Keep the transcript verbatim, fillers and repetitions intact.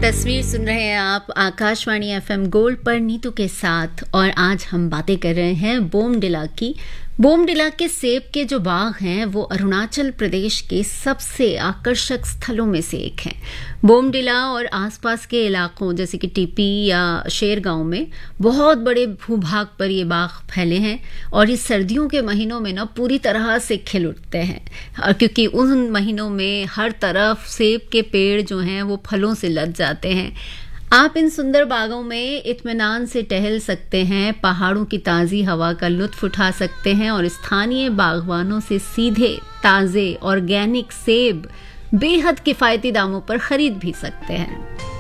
तस्वीर सुन रहे हैं आप आकाशवाणी एफएम गोल्ड पर नीतू के साथ। और आज हम बातें कर रहे हैं बोमडिला की। बोमडिला के सेब के जो बाग हैं वो अरुणाचल प्रदेश के सबसे आकर्षक स्थलों में से एक हैं। बोमडिला और आसपास के इलाकों जैसे कि टीपी या शेरगांव में बहुत बड़े भूभाग पर ये बाग फैले हैं और ये सर्दियों के महीनों में ना पूरी तरह से खिल उठते हैं, क्योंकि उन महीनों में हर तरफ सेब के पेड़ जो हैं वो फलों से लद जाते हैं। आप इन सुंदर बागों में इत्मीनान से टहल सकते हैं, पहाड़ों की ताज़ी हवा का लुत्फ उठा सकते हैं और स्थानीय बागवानों से सीधे ताज़े ऑर्गेनिक सेब बेहद किफ़ायती दामों पर खरीद भी सकते हैं।